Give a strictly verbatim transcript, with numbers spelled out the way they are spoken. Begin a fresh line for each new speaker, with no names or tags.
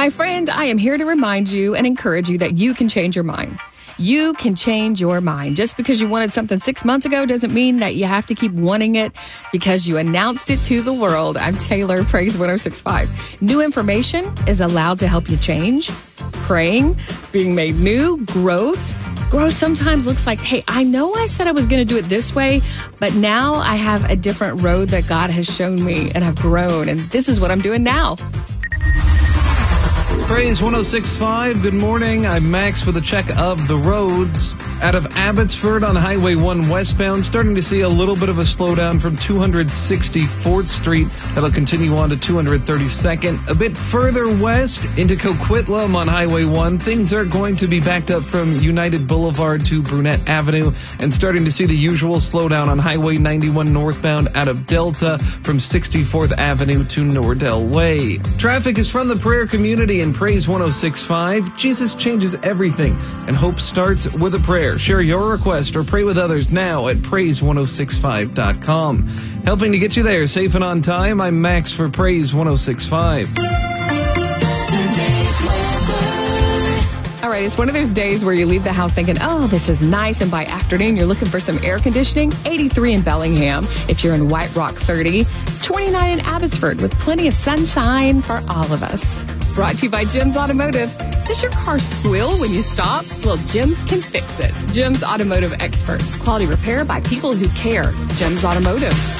My friend, I am here to remind you and encourage you that you can change your mind. You can change your mind. Just because you wanted something six months ago doesn't mean that you have to keep wanting it because you announced it to the world. I'm Taylor, Praise one oh six point five. New information is allowed to help you change. Praying, being made new, growth. Growth sometimes looks like, hey, I know I said I was going to do it this way, but now I have a different road that God has shown me and I've grown, and this is what I'm doing now.
Praise one oh six point five. Good morning. I'm Max with a check of the roads. Out of Abbotsford on Highway one westbound, starting to see a little bit of a slowdown from two hundred sixty-fourth Street. That'll continue on to two hundred thirty-second. A bit further west into Coquitlam on Highway one, things are going to be backed up from United Boulevard to Brunette Avenue, and starting to see the usual slowdown on Highway ninety-one northbound out of Delta from sixty-fourth Avenue to Nordell Way. Traffic is from the prayer community in Praise one oh six point five. Jesus changes everything, and hope starts with a prayer. Share your request or pray with others now at praise one oh six five dot com. Helping to get you there safe and on time, I'm Max for Praise one oh six point five.
All right, it's one of those days where you leave the house thinking, oh, this is nice, and by afternoon, you're looking for some air conditioning. eighty-three in Bellingham. If you're in White Rock, thirty. twenty-nine in Abbotsford, with plenty of sunshine for all of us. Brought to you by Jim's Automotive. Does your car squeal when you stop? Well, Jim's can fix it. Jim's Automotive Experts. Quality repair by people who care. Jim's Automotive.